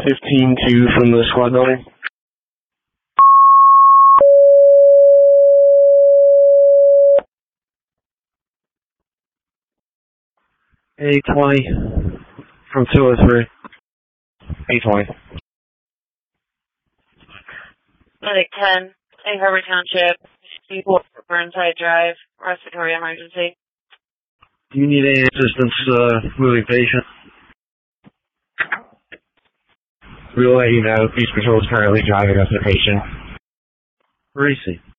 15-2 from the squad building. A20 from 203. A20. Medic 10, Egg Harbor Township, Burnside Drive, respiratory emergency. Do you need any assistance moving patient? We will let you know. Police Patrol is currently driving us a patient. Where is he?